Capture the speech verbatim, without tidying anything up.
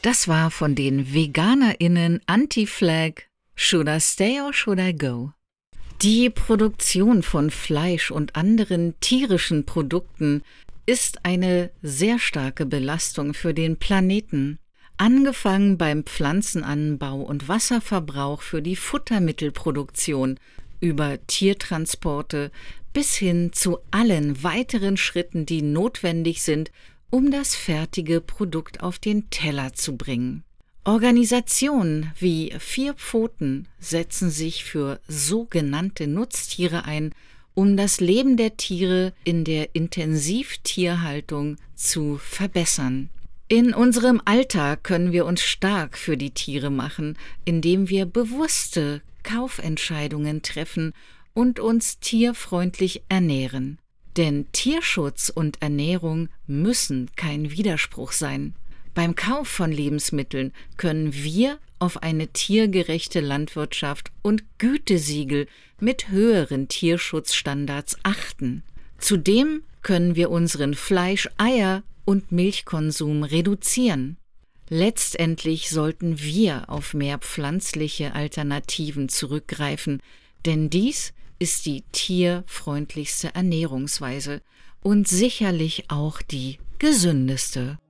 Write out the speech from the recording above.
Das war von den VeganerInnen Anti-Flag Should I Stay or Should I Go? Die Produktion von Fleisch und anderen tierischen Produkten ist eine sehr starke Belastung für den Planeten. Angefangen beim Pflanzenanbau und Wasserverbrauch für die Futtermittelproduktion, über Tiertransporte bis hin zu allen weiteren Schritten, die notwendig sind, um das fertige Produkt auf den Teller zu bringen. Organisationen wie Vier Pfoten setzen sich für sogenannte Nutztiere ein, um das Leben der Tiere in der Intensivtierhaltung zu verbessern. In unserem Alltag können wir uns stark für die Tiere machen, indem wir bewusste Kaufentscheidungen treffen und uns tierfreundlich ernähren. Denn Tierschutz und Ernährung müssen kein Widerspruch sein. Beim Kauf von Lebensmitteln können wir auf eine tiergerechte Landwirtschaft und Gütesiegel mit höheren Tierschutzstandards achten. Zudem können wir unseren Fleisch-, Eier- und Milchkonsum reduzieren. Letztendlich sollten wir auf mehr pflanzliche Alternativen zurückgreifen, denn dies ist die tierfreundlichste Ernährungsweise und sicherlich auch die gesündeste.